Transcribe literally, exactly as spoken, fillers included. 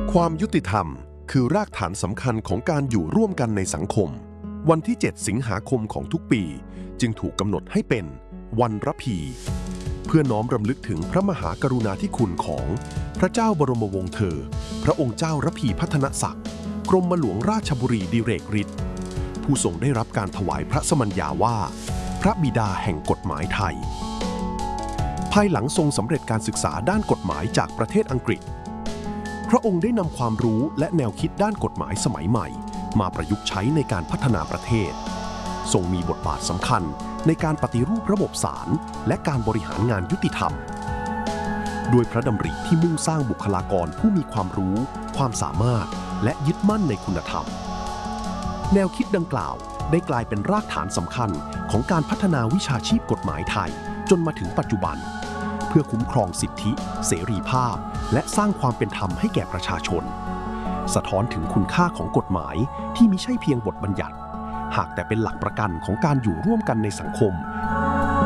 ความยุติธรรมคือรากฐานสำคัญของการอยู่ร่วมกันในสังคมวันที่เจ็ดสิงหาคมของทุกปีจึงถูกกำหนดให้เป็นวันระพีเพื่อน้อมรำลึกถึงพระมหากรุณาธิคุณของพระเจ้าบรมวงศ์เธอพระองค์เจ้าระพีพัฒนศักดิ์กรมหลวงราชบุรีดิเรกฤทธิ์ผู้ทรงได้รับการถวายพระสมัญญาว่าพระบิดาแห่งกฎหมายไทยภายหลังทรงสำเร็จการศึกษาด้านกฎหมายจากประเทศอังกฤษพระองค์ได้นำความรู้และแนวคิดด้านกฎหมายสมัยใหม่มาประยุกต์ใช้ในการพัฒนาประเทศทรงมีบทบาทสำคัญในการปฏิรูประบบศาลและการบริหารงานยุติธรรมด้วยพระดำริที่มุ่งสร้างบุคลากรผู้มีความรู้ความสามารถและยึดมั่นในคุณธรรมแนวคิดดังกล่าวได้กลายเป็นรากฐานสำคัญของการพัฒนาวิชาชีพกฎหมายไทยจนมาถึงปัจจุบันเพื่อคุ้มครองสิทธิเสรีภาพและสร้างความเป็นธรรมให้แก่ประชาชนสะท้อนถึงคุณค่าของกฎหมายที่มิใช่เพียงบทบัญญัติหากแต่เป็นหลักประกันของการอยู่ร่วมกันในสังคม